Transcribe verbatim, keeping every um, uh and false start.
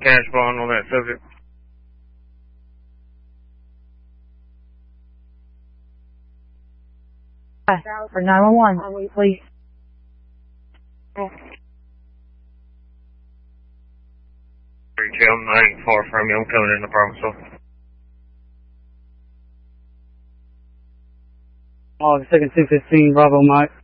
cash bond on that subject. For nine one one, please. Three Jim, I ain't far from you. I'm coming in the apartment store. Oh, second two fifteen, Bravo Mike.